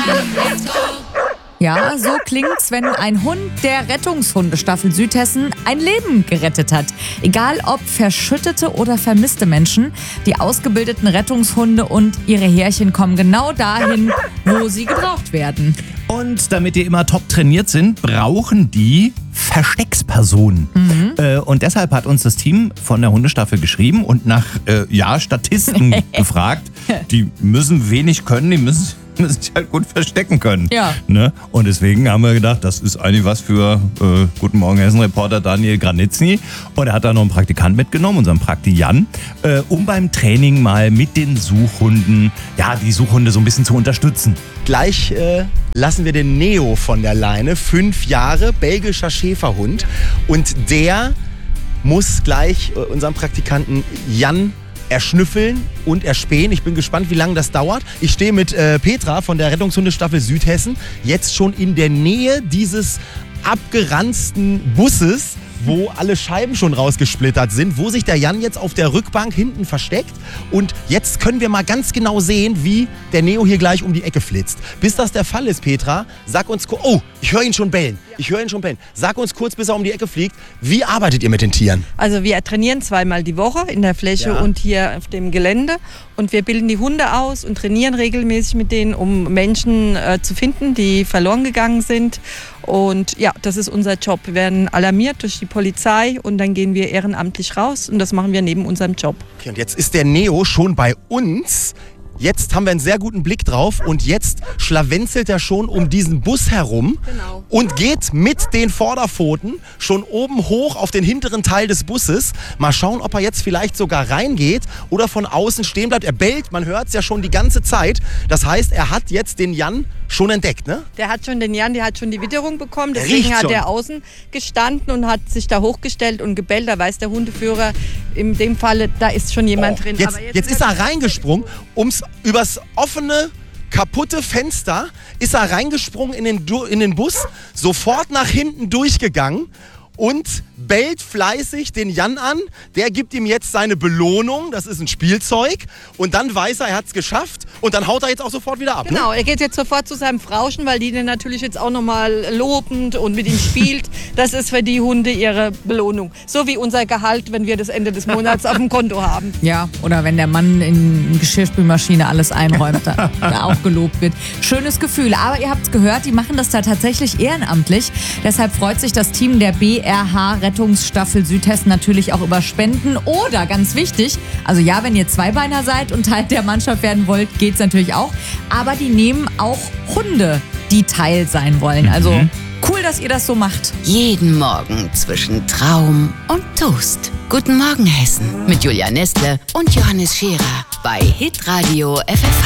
Ja, so klingt's, wenn ein Hund der Rettungshundestaffel Südhessen ein Leben gerettet hat. Egal ob verschüttete oder vermisste Menschen, die ausgebildeten Rettungshunde und ihre Härchen kommen genau dahin, wo sie gebraucht werden. Und damit die immer top trainiert sind, brauchen die Versteckspersonen. Und deshalb hat uns das Team von der Hundestaffel geschrieben und nach Statisten gefragt. Die müssen wenig können, die müssen sich halt gut verstecken können. Ja. Ne? Und deswegen haben wir gedacht, das ist eigentlich was für Guten Morgen Hessen-Reporter Daniel Granitzny. Und er hat da noch einen Praktikant mitgenommen, unseren Prakti Jan, um beim Training mal mit den Suchhunden, die Suchhunde so ein bisschen zu unterstützen. Gleich lassen wir den Neo von der Leine, 5 Jahre, belgischer Schäferhund. Und der muss gleich unseren Praktikanten Jan erschnüffeln und erspähen. Ich bin gespannt, wie lange das dauert. Ich stehe mit Petra von der Rettungshundestaffel Südhessen jetzt schon in der Nähe dieses abgeranzten Busses, wo alle Scheiben schon rausgesplittert sind, wo sich der Jan jetzt auf der Rückbank hinten versteckt. Und jetzt können wir mal ganz genau sehen, wie der Neo hier gleich um die Ecke flitzt. Bis das der Fall ist, Petra, sag uns kurz... Oh, ich höre ihn schon bellen. Sag uns kurz, bis er um die Ecke fliegt, wie arbeitet ihr mit den Tieren? Also wir trainieren 2-mal die Woche in der Fläche und hier auf dem Gelände. Und wir bilden die Hunde aus und trainieren regelmäßig mit denen, um Menschen zu finden, die verloren gegangen sind. Und ja, das ist unser Job. Wir werden alarmiert durch die Polizei und dann gehen wir ehrenamtlich raus und das machen wir neben unserem Job. Okay, und jetzt ist der Neo schon bei uns. Jetzt haben wir einen sehr guten Blick drauf und jetzt schlawenzelt er schon um diesen Bus herum und geht mit den Vorderpfoten schon oben hoch auf den hinteren Teil des Busses. Mal schauen, ob er jetzt vielleicht sogar reingeht oder von außen stehen bleibt. Er bellt, man hört es ja schon die ganze Zeit. Das heißt, er hat jetzt den Jan schon entdeckt, ne? Der hat schon den Jan, der hat schon die Witterung bekommen. Deswegen hat er außen gestanden und hat sich da hochgestellt und gebellt. Da weiß der Hundeführer in dem Falle, da ist schon jemand drin. Jetzt, jetzt ist er reingesprungen, übers offene, kaputte Fenster ist er reingesprungen in den Bus, sofort nach hinten durchgegangen und bellt fleißig den Jan an. Der gibt ihm jetzt seine Belohnung, das ist ein Spielzeug. Und dann weiß er hat es geschafft und dann haut er jetzt auch sofort wieder ab. Genau, er geht jetzt sofort zu seinem Frauchen, weil die den natürlich jetzt auch nochmal lobend und mit ihm spielt. Das ist für die Hunde ihre Belohnung. So wie unser Gehalt, wenn wir das Ende des Monats auf dem Konto haben. Ja, oder wenn der Mann in Geschirrspülmaschine alles einräumt, da auch gelobt wird. Schönes Gefühl. Aber ihr habt es gehört, die machen das da tatsächlich ehrenamtlich. Deshalb freut sich das Team der BRH Rettungsstaffel Südhessen natürlich auch über Spenden oder, ganz wichtig, also ja, wenn ihr Zweibeiner seid und Teil der Mannschaft werden wollt, geht's natürlich auch, aber die nehmen auch Hunde, die Teil sein wollen. Also cool, dass ihr das so macht. Jeden Morgen zwischen Traum und Toast. Guten Morgen Hessen mit Julia Nestle und Johannes Scherer bei Hitradio FFH.